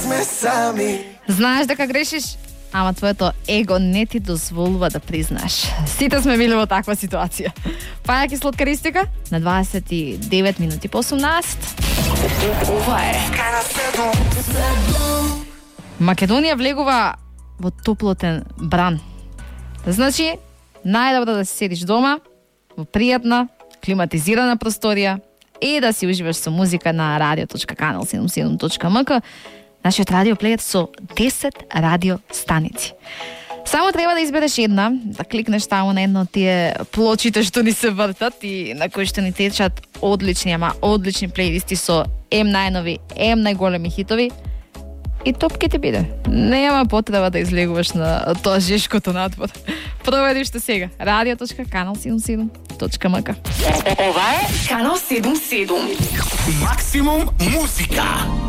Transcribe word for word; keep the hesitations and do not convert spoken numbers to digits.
сме сами. Знаеш дека грешиш, ама твоето его не ти дозволува да признаеш. Сите сме били во таква ситуација. Пајаки слоткаристика на дваесет и девет минути по осумнаесет. Ова е Канал седум. Македонија влегува во топлотен бран. Значи, најдобро да се седиш дома, во пријатна, климатизирана просторија и да си уживаш со музика на радио точка канал седумдесет и седум точка ем ка, нашиот радиоплејер со десет радио станици. Само треба да избереш една, да кликнеш таму на едно од тие плочите што ни се вртат и на кои што ни течат одлични, ама одлични плейлисти со ем најнови, ем најголеми хитови. И топ ке ти биде. Нема потреба да излегуваш на тоа жешкото надвор. Провери што сега. радио точка канал седумдесет и седум точка ем ка. Ова е Канал седумдесет и седум. Максимум музика.